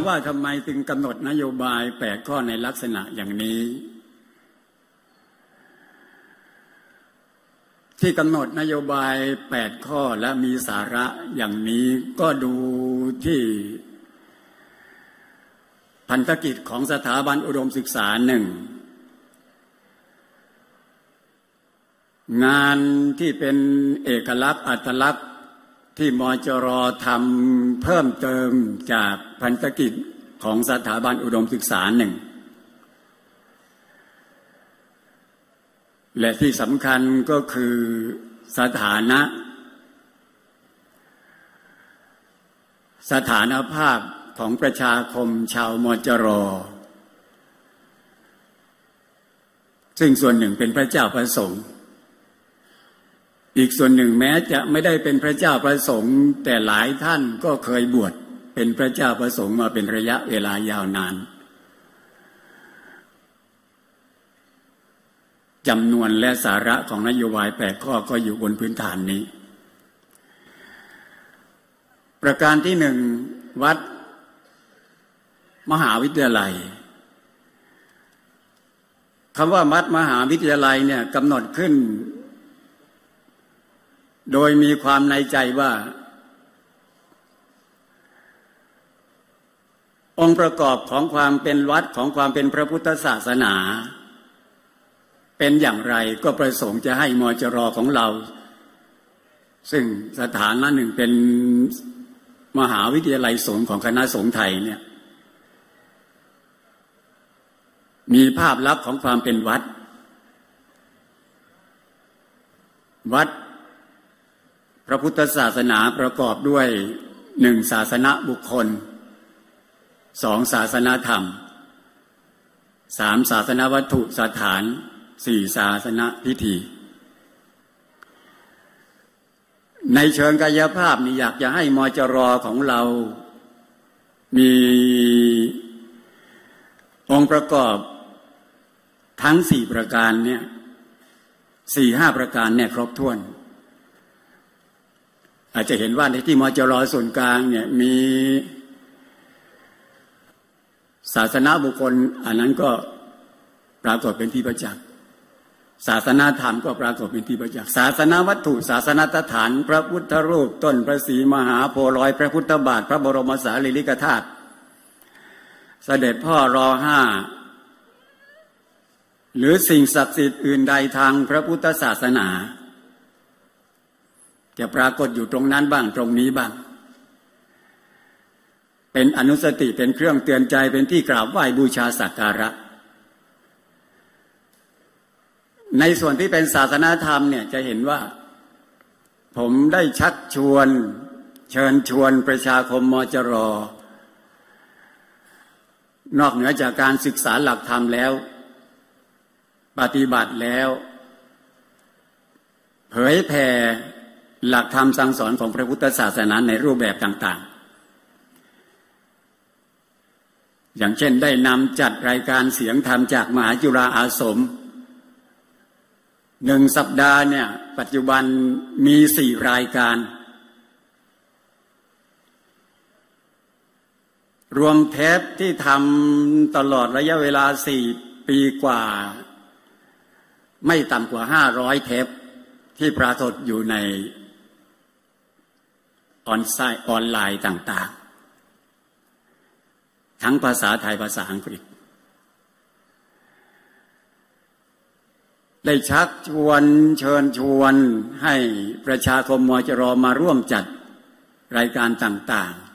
ว่าทำไมจึงกำหนดนโยบาย8 ข้อในลักษณะอย่างนี้ที่กำหนดนโยบาย8 ข้อและมีสาระอย่างนี้ก็ดูที่พันธกิจของสถาบันอุดมศึกษา1งานที่เป็นเอกลักษณ์อัตลักษณ์ที่มจร.ทำเพิ่มเติมจากพันธกิจของสถาบันอุดมศึกษา1และที่สำคัญก็คือสถานภาพของประชาคมชาวมจร.ซึ่งส่วนหนึ่งเป็นพระเจ้าประสงค์อีกส่วนหนึ่งแม้จะไม่ได้เป็นพระเจ้าประสงค์แต่หลายท่านก็เคยบวชเป็นพระเจ้าประสงค์มาเป็นระยะเวลายาวนานจำนวนและสาระของนโยบาย8 ข้อก็อยู่บนพื้นฐานนี้ประการที่1วัดมหาวิทยาลัยคำว่าวัดมหาวิทยาลัยเนี่ยกำหนดขึ้นโดยมีความในใจว่าองค์ประกอบของความเป็นวัดของความเป็นพระพุทธศาสนาเป็นอย่างไรก็ประสงค์จะให้มจร.ของเราซึ่งสถานะหนึ่งเป็นมหาวิทยาลัยสงฆ์ของคณะสงฆ์ไทยเนี่ยมีภาพลักษณ์ของความเป็นวัดพระพุทธศาสนาประกอบด้วย1ศาสนบุคคล2ศาสนธรรม3ศาสนวัตถุสถาน4ศาสนพิธีในเชิงกายภาพนี่อยากจะให้มจร.ของเรามีองค์ประกอบทั้ง4ประการเนี่ย 4-5 ประการเนี่ยครบถ้วนอาจจะเห็นว่าในที่มจร.ส่วนกลางเนี่ยมีศาสนาบุคคลอันนั้นก็ปรากฏเป็นที่ประจักษ์ศาสนาธรรมก็ปรากฏเป็นที่ประจักษ์ศาสนาวัตถุศาสนสถานพระพุทธรูปต้นพระศรีมหาโพธิ์ลอยพระพุทธบาทพระบรมสารีริกธาตุเสด็จพ่อร.5หรือสิ่งศักดิ์สิทธิ์อื่นใดทางพระพุทธศาสนาจะปรากฏอยู่ตรงนั้นบ้างตรงนี้บ้างเป็นอนุสติเป็นเครื่องเตือนใจเป็นที่กราบไหว้บูชาสักการะในส่วนที่เป็นศาสนาธรรมเนี่ยจะเห็นว่าผมได้ชักชวนเชิญชวนประชาคมมจร.นอกเหนือจากการศึกษาหลักธรรมแล้วปฏิบัติแล้วเผยแผ่หลักธรรมสั่งสอนของพระพุทธศาสนาในรูปแบบต่างๆอย่างเช่นได้นำจัดรายการเสียงธรรมจากมหาจุฬาอาสม1 สัปดาห์เนี่ยปัจจุบันมี4 รายการรวมเทปที่ทำตลอดระยะเวลา4 ปีกว่าไม่ต่ำกว่า500 เทปที่ปรากฏอยู่ในออนไลน์ต่างๆทั้งภาษาไทยภาษาอังกฤษได้ชักชวนเชิญชวนให้ประชาคมมจร.มาร่วมจัดรายการต่างๆ